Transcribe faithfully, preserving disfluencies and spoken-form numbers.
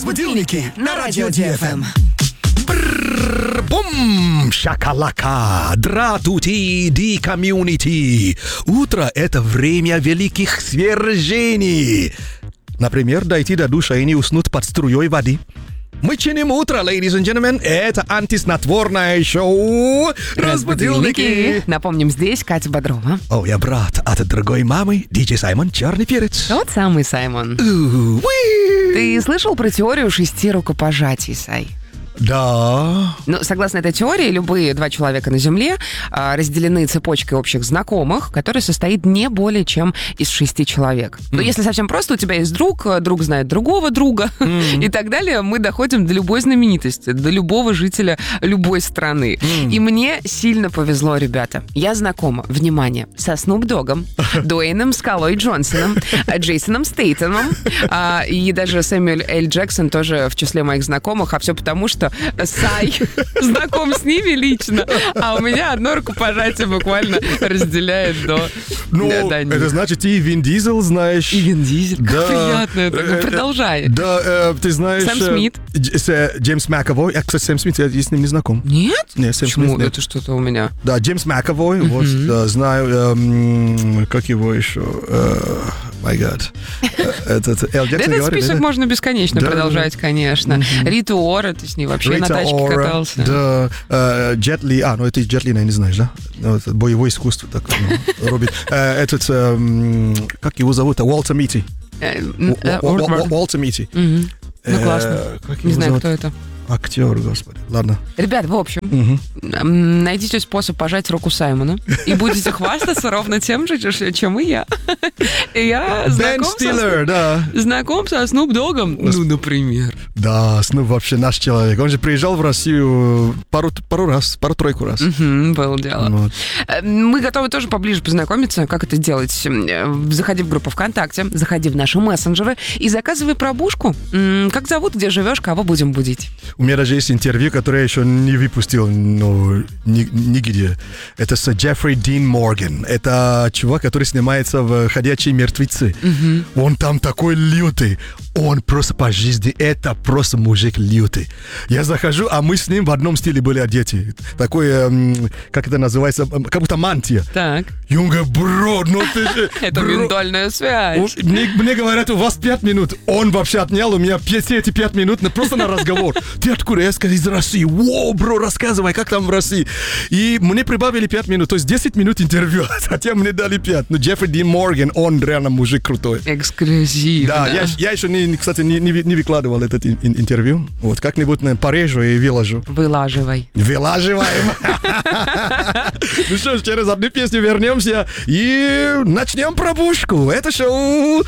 Разбудильники на радио Ди Эф Эм. Бум! Шакалака! Дратути ди комьюнити! Утро — это время великих свержений. Например, дойти до душа и не уснуть под струей воды. Мы чиним утро, ladies and gentlemen. Это антиснотворное шоу «Разбудильники». Напомним, здесь Катя Бодрова. О, я брат от другой мамы, диджей Саймон, черный перец. Тот самый Саймон. У-уи. Ты слышал про теорию шести рукопожатий, Сай? Да. Ну, согласно этой теории, любые два человека на Земле а, разделены цепочкой общих знакомых, которая состоит не более чем из шести человек. Mm. Но если совсем просто, у тебя есть друг, друг знает другого друга mm. и так далее, мы доходим до любой знаменитости, до любого жителя любой страны. Mm. И мне сильно повезло, ребята. Я знакома, внимание, со Снуп Догом, Дуэйном Скалой Джонсоном, Джейсоном Стейтемом, а, и даже Сэмюэль Эль Джексон тоже в числе моих знакомых, а все потому, что Сай знаком с ними лично, а у меня одно рукопожатие буквально разделяет до... Ну, до это значит, и Вин Дизель знаешь. И Вин Дизель, как да. приятно это. Ну, продолжай. Да, э, ты знаешь... Сэм Смит. Э, Джеймс Макэвой. Я, кстати, Сэм Смит, я, я с ним не знаком. Нет? Нет, Сэм Почему? Смит нет. Это что-то у меня. Да, Джеймс Макэвой, mm-hmm. вот, да, знаю, эм, как его еще... Май гад. Этот Эл Джексон. Этот список можно бесконечно продолжать, конечно. Рита Ора, ты с ней вообще на тачке катался. Да, Джет Ли, а, ну это из Джет Ли, наверное, не знаешь, да? Боевое искусство так робит. Этот, как его зовут? Уолтер Митти. Уолтер Митти. Ну, классно. Не знаю, кто это. Актер, господи. Ладно. Ребят, в общем, угу. найдите способ пожать руку Саймона и будете хвастаться ровно тем же, чем и я. Я Бен Стиллер, да. Знаком со Снуп Догом, ну, например. Да, Снуп вообще наш человек. Он же приезжал в Россию пару, пару раз, пару-тройку раз. Угу, было дело. Вот. Мы готовы тоже поближе познакомиться, как это делать. Заходи в группу ВКонтакте, заходи в наши мессенджеры и заказывай пробужку. Как зовут, где живешь, кого будем будить. У меня даже есть интервью, которое я еще не выпустил, но ни, нигде. Это с Джеффри Дин Морган. Это чувак, который снимается в «Ходячие мертвецы». Mm-hmm. Он там такой лютый. Он просто по жизни, это просто мужик лютый. Я захожу, а мы с ним в одном стиле были одеты. Такой, эм, как это называется, как будто мантия. Так. И он говорит, бро, ну ты же... Это ментальная связь. Мне, мне говорят, у вас пять минут. Он вообще отнял у меня все эти пять минут просто на разговор. Ты откуда? Я сказал, из России. Воу, бро, рассказывай, как там в России. И мне прибавили пять минут, то есть десять минут интервью, затем мне дали пять. Ну, Джеффри Дин Морган, он реально мужик крутой. Эксклюзивно. Да, я, я еще, не, кстати, не, не, не выкладывал этот ин, интервью. Вот, как-нибудь порежу и выложу. Вылаживай. Вылаживаем. Ну что ж, через одну песню вернемся и начнем пробужку. Это шоу